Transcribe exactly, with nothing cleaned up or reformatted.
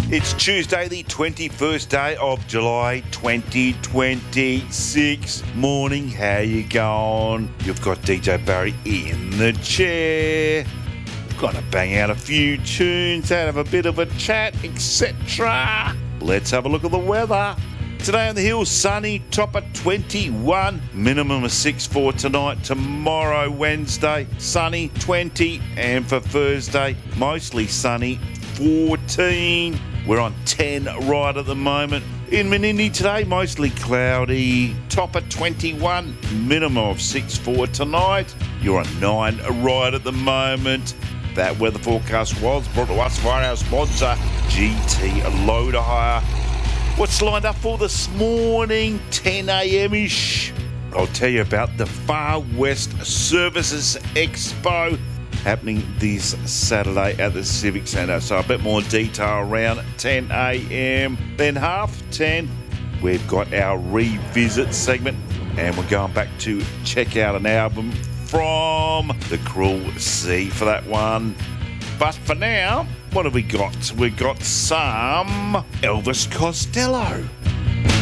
It's Tuesday, the twenty-first day of July, twenty twenty-six. Morning, how you going? You've got D J Barry in the chair. Gonna bang out a few tunes, have a bit of a chat, et cetera. Let's have a look at the weather. Today on the hills, sunny, top of twenty-one, minimum of six for tonight. Tomorrow, Wednesday, sunny, twenty, and for Thursday, mostly sunny, fourteen. We're on ten right at the moment. In Menindee today, mostly cloudy, top of twenty-one, minimum of six for tonight. You're on nine right at the moment. That weather forecast was brought to us by our sponsor, G T Loader Hire. What's lined up for this morning, ten a.m.-ish? I'll tell you about the Far West Services Expo happening this Saturday at the Civic Centre. So a bit more detail around ten a.m. Then half ten, we've got our revisit segment, and we're going back to check out an album from The Cruel Sea for that one. But for now, what have we got? We've got some Elvis Costello.